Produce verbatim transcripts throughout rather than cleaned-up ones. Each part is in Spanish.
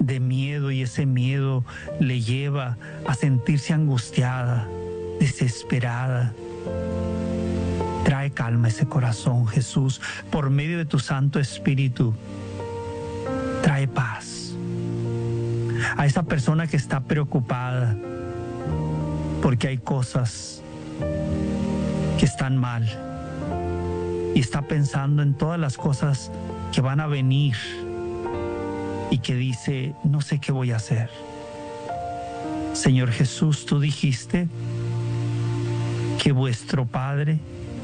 de miedo, y ese miedo le lleva a sentirse angustiada, desesperada. Trae calma a ese corazón, Jesús, por medio de tu Santo Espíritu. Trae paz a esa persona que está preocupada porque hay cosas que están mal y está pensando en todas las cosas que van a venir y que dice, no sé qué voy a hacer. Señor Jesús, tú dijiste que vuestro Padre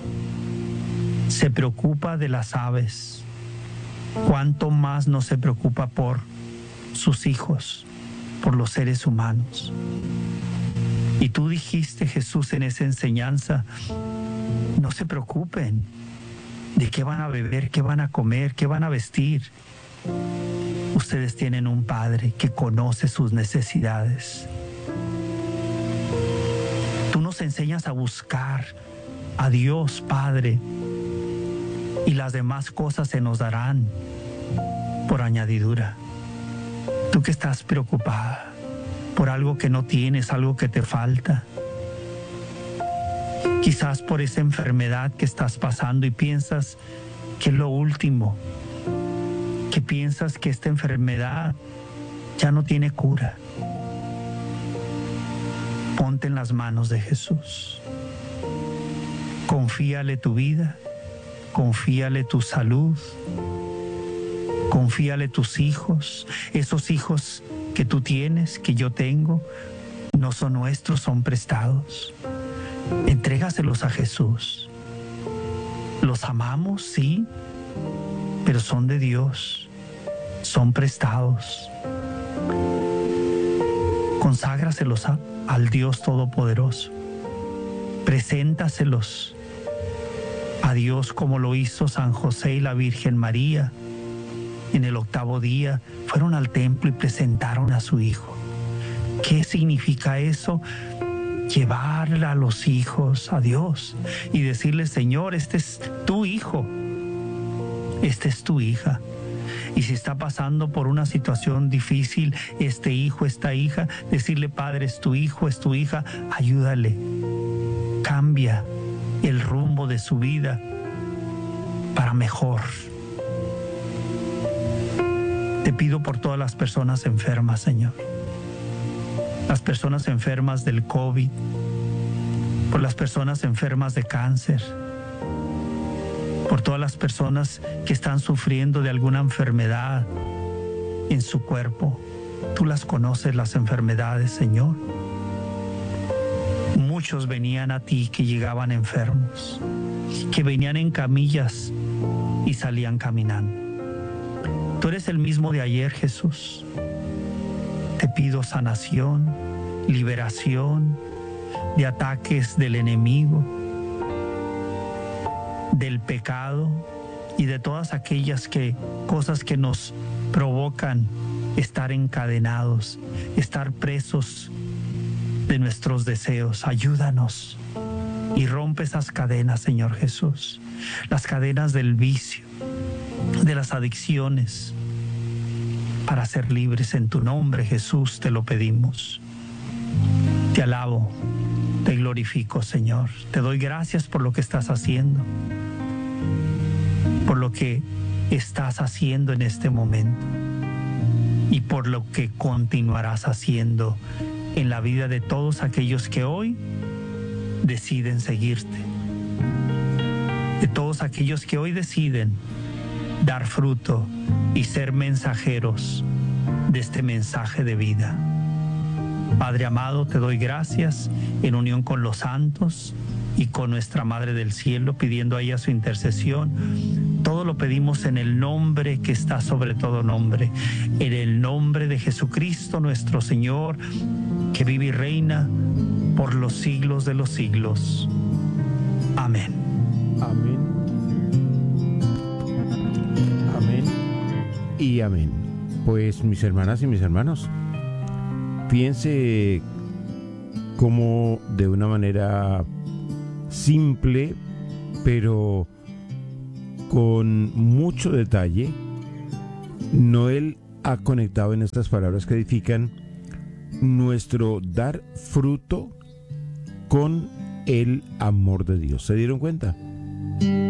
se preocupa de las aves. ¿Cuánto más no se preocupa por sus hijos, por los seres humanos? Y tú dijiste, Jesús, en esa enseñanza, no se preocupen de qué van a beber, qué van a comer, qué van a vestir. Ustedes tienen un Padre que conoce sus necesidades. Tú nos enseñas a buscar a Dios Padre y las demás cosas se nos darán por añadidura. Tú que estás preocupada por algo que no tienes, algo que te falta, quizás por esa enfermedad que estás pasando y piensas que es lo último, que piensas que esta enfermedad ya no tiene cura. Ponte en las manos de Jesús. Confíale tu vida, confíale tu salud, confíale tus hijos. Esos hijos que tú tienes, que yo tengo, no son nuestros, son prestados. Entrégaselos a Jesús. Los amamos, sí, pero son de Dios, son prestados. Conságraselos a, al Dios Todopoderoso. Preséntaselos a Dios como lo hizo San José y la Virgen María. En el octavo día fueron al templo y presentaron a su hijo. ¿Qué significa eso? Llevar a los hijos a Dios y decirle, Señor, este es tu hijo, esta es tu hija. Y si está pasando por una situación difícil, este hijo, esta hija, decirle, Padre, es tu hijo, es tu hija, ayúdale. Cambia el rumbo de su vida para mejor. Te pido por todas las personas enfermas, Señor. Las personas enfermas del COVID, por las personas enfermas de cáncer, por todas las personas que están sufriendo de alguna enfermedad en su cuerpo. Tú las conoces, las enfermedades, Señor. Muchos venían a ti que llegaban enfermos, que venían en camillas y salían caminando. Tú eres el mismo de ayer, Jesús. Te pido sanación, liberación de ataques del enemigo, del pecado y de todas aquellas que, cosas que nos provocan estar encadenados, estar presos de nuestros deseos. Ayúdanos y rompe esas cadenas, Señor Jesús, las cadenas del vicio, de las adicciones, para ser libres. En tu nombre, Jesús, te lo pedimos. Te alabo, te glorifico, Señor. Te doy gracias por lo que estás haciendo, por lo que estás haciendo en este momento y por lo que continuarás haciendo en la vida de todos aquellos que hoy deciden seguirte, de todos aquellos que hoy deciden dar fruto y ser mensajeros de este mensaje de vida. Padre amado, te doy gracias en unión con los santos y con nuestra Madre del Cielo, pidiendo a ella su intercesión. Todo lo pedimos en el nombre que está sobre todo nombre, en el nombre de Jesucristo nuestro Señor, que vive y reina por los siglos de los siglos. Amén. Amén. Amén y amén. Pues mis hermanas y mis hermanos, piense cómo de una manera simple, pero con mucho detalle, Noel ha conectado en estas palabras que edifican nuestro dar fruto con el amor de Dios. ¿Se dieron cuenta?